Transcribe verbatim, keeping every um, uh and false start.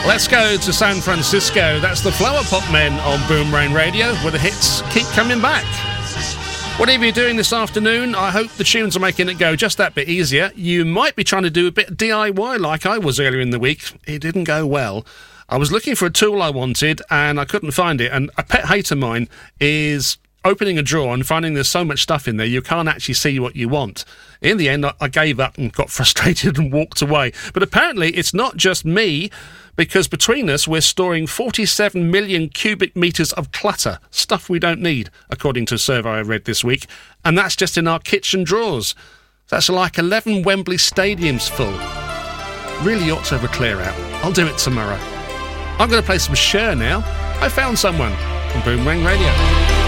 Let's go to San Francisco. That's the Flower Pot Men on Boomerang Radio, where the hits keep coming back. Whatever you're doing this afternoon, I hope the tunes are making it go just that bit easier. You might be trying to do a bit of D I Y like I was earlier in the week. It didn't go well. I was looking for a tool I wanted and I couldn't find it. And a pet hate of mine is opening a drawer and finding there's so much stuff in there you can't actually see what you want. In the end, I gave up and got frustrated and walked away. But apparently it's not just me, because between us we're storing forty-seven million cubic metres of clutter, stuff we don't need, according to a survey I read this week. And that's just in our kitchen drawers. That's like eleven Wembley stadiums full. Really ought to have a clear out. I'll do it tomorrow. I'm going to play some Cher now. I found someone on Boomerang Radio.